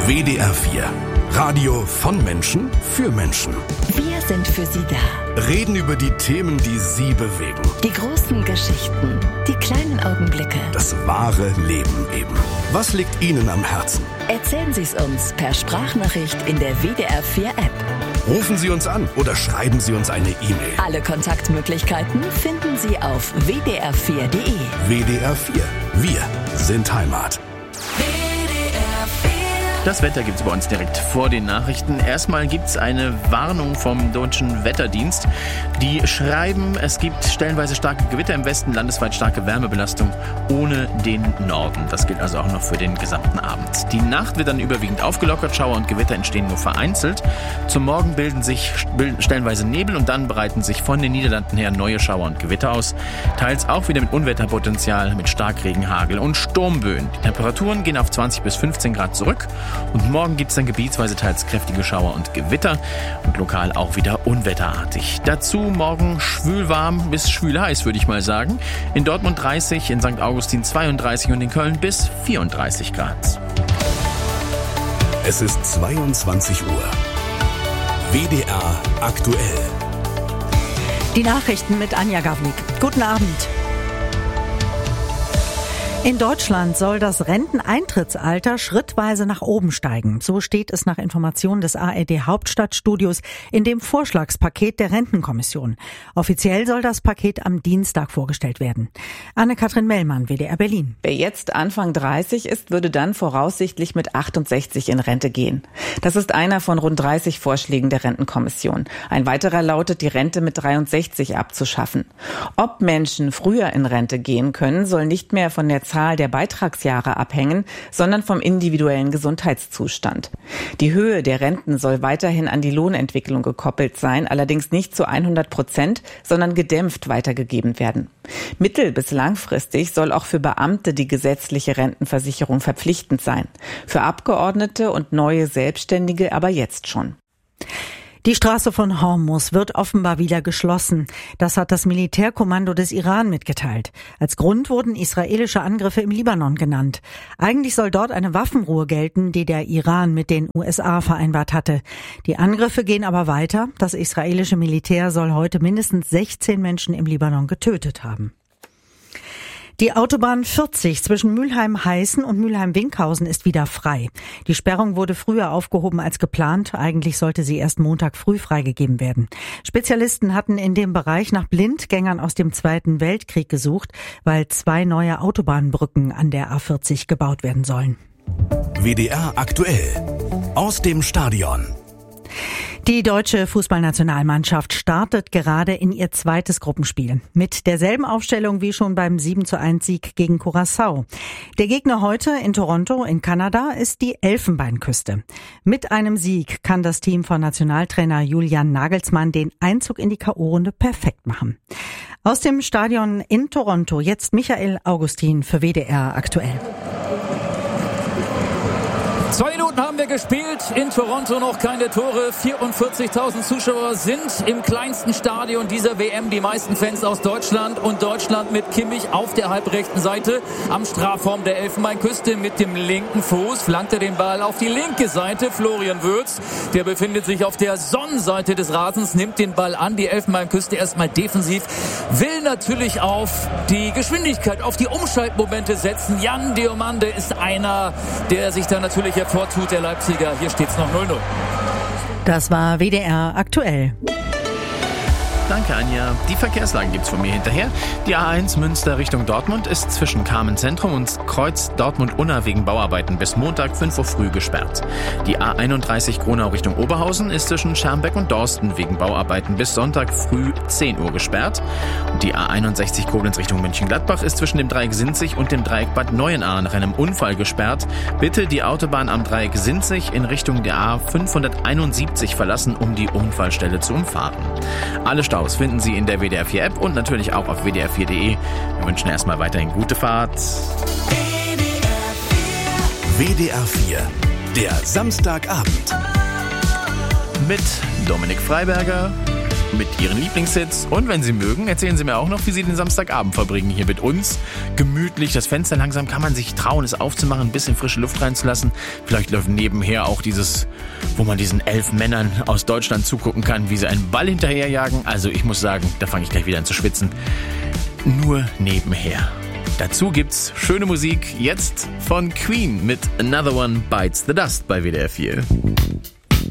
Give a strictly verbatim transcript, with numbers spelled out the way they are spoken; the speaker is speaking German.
W D R vier. Radio von Menschen für Menschen. Wir sind für Sie da. Reden über die Themen, die Sie bewegen. Die großen Geschichten, die kleinen Augenblicke. Das wahre Leben eben. Was liegt Ihnen am Herzen? Erzählen Sie es uns per Sprachnachricht in der W D R vier App. Rufen Sie uns an oder schreiben Sie uns eine E-Mail. Alle Kontaktmöglichkeiten finden Sie auf w d r vier punkt d e. W D R vier. Wir sind Heimat. Das Wetter gibt es bei uns direkt vor den Nachrichten. Erstmal gibt es eine Warnung vom Deutschen Wetterdienst. Die schreiben, es gibt stellenweise starke Gewitter im Westen, landesweit starke Wärmebelastung ohne den Norden. Das gilt also auch noch für den gesamten Abend. Die Nacht wird dann überwiegend aufgelockert, Schauer und Gewitter entstehen nur vereinzelt. Zum Morgen bilden sich bilden stellenweise Nebel und dann breiten sich von den Niederlanden her neue Schauer und Gewitter aus. Teils auch wieder mit Unwetterpotenzial, mit Starkregen, Hagel und Sturmböen. Die Temperaturen gehen auf zwanzig bis fünfzehn Grad zurück. Und morgen gibt es dann gebietsweise teils kräftige Schauer und Gewitter und lokal auch wieder unwetterartig. Dazu morgen schwülwarm bis schwülheiß, würde ich mal sagen. In Dortmund dreißig, in Sankt Augustin zweiunddreißig und in Köln bis vierunddreißig Grad. Es ist zweiundzwanzig Uhr. W D R aktuell. Die Nachrichten mit Anja Gawlik. Guten Abend. In Deutschland soll das Renteneintrittsalter schrittweise nach oben steigen. So steht es nach Informationen des A R D Hauptstadtstudios in dem Vorschlagspaket der Rentenkommission. Offiziell soll das Paket am Dienstag vorgestellt werden. Anne-Kathrin Mellmann, W D R Berlin. Wer jetzt Anfang dreißig ist, würde dann voraussichtlich mit achtundsechzig in Rente gehen. Das ist einer von rund dreißig Vorschlägen der Rentenkommission. Ein weiterer lautet, die Rente mit dreiundsechzig abzuschaffen. Ob Menschen früher in Rente gehen können, soll nicht mehr von der Zahl der Beitragsjahre abhängen, sondern vom individuellen Gesundheitszustand. Die Höhe der Renten soll weiterhin an die Lohnentwicklung gekoppelt sein, allerdings nicht zu hundert Prozent, sondern gedämpft weitergegeben werden. Mittel- bis langfristig soll auch für Beamte die gesetzliche Rentenversicherung verpflichtend sein. Für Abgeordnete und neue Selbstständige aber jetzt schon. Die Straße von Hormuz wird offenbar wieder geschlossen. Das hat das Militärkommando des Iran mitgeteilt. Als Grund wurden israelische Angriffe im Libanon genannt. Eigentlich soll dort eine Waffenruhe gelten, die der Iran mit den U S A vereinbart hatte. Die Angriffe gehen aber weiter. Das israelische Militär soll heute mindestens sechzehn Menschen im Libanon getötet haben. Die Autobahn vierzig zwischen Mülheim-Heißen und Mülheim-Winkhausen ist wieder frei. Die Sperrung wurde früher aufgehoben als geplant. Eigentlich sollte sie erst Montag früh freigegeben werden. Spezialisten hatten in dem Bereich nach Blindgängern aus dem Zweiten Weltkrieg gesucht, weil zwei neue Autobahnbrücken an der A vierzig gebaut werden sollen. W D R aktuell. Aus dem Stadion. Die deutsche Fußballnationalmannschaft startet gerade in ihr zweites Gruppenspiel. Mit derselben Aufstellung wie schon beim sieben zu eins Sieg gegen Curaçao. Der Gegner heute in Toronto in Kanada ist die Elfenbeinküste. Mit einem Sieg kann das Team von Nationaltrainer Julian Nagelsmann den Einzug in die K O-Runde perfekt machen. Aus dem Stadion in Toronto jetzt Michael Augustin für W D R aktuell. Zwei Minuten haben wir gespielt, in Toronto noch keine Tore, vierundvierzigtausend Zuschauer sind im kleinsten Stadion dieser W M, die meisten Fans aus Deutschland und Deutschland mit Kimmich auf der halbrechten Seite am Strafraum der Elfenbeinküste mit dem linken Fuß, flankt er den Ball auf die linke Seite, Florian Wirtz, der befindet sich auf der Sonnenseite des Rasens, nimmt den Ball an, die Elfenbeinküste erstmal defensiv, will natürlich auf die Geschwindigkeit, auf die Umschaltmomente setzen. Jan Diomande ist einer, der sich da natürlich hervortut, der Leipziger. Hier steht's noch null null. Das war W D R aktuell. Danke, Anja. Die Verkehrslage gibt's von mir hinterher. Die A eins Münster Richtung Dortmund ist zwischen Kamen Zentrum und Kreuz Dortmund-Unna wegen Bauarbeiten bis Montag fünf Uhr früh gesperrt. Die A einunddreißig Gronau Richtung Oberhausen ist zwischen Schermbeck und Dorsten wegen Bauarbeiten bis Sonntag früh zehn Uhr gesperrt. Und die A einundsechzig Koblenz Richtung Mönchengladbach ist zwischen dem Dreieck Sinzig und dem Dreieck Bad Neuenahr nach einem Unfall gesperrt. Bitte die Autobahn am Dreieck Sinzig in Richtung der A fünfhunderteinundsiebzig verlassen, um die Unfallstelle zu umfahren. Alle Staus finden Sie in der W D R vier App und natürlich auch auf w d r vier punkt d e. Wir wünschen erstmal weiterhin gute Fahrt. W D R vier, der Samstagabend. Mit Dominik Freiberger, mit ihren Lieblingshits. Und wenn Sie mögen, erzählen Sie mir auch noch, wie Sie den Samstagabend verbringen hier mit uns. Gemütlich, das Fenster langsam kann man sich trauen, es aufzumachen, ein bisschen frische Luft reinzulassen. Vielleicht läuft nebenher auch dieses, wo man diesen elf Männern aus Deutschland zugucken kann, wie sie einen Ball hinterherjagen. Also ich muss sagen, da fange ich gleich wieder an zu schwitzen. Nur nebenher. Dazu gibt's schöne Musik jetzt von Queen mit Another One Bites the Dust bei W D R vier.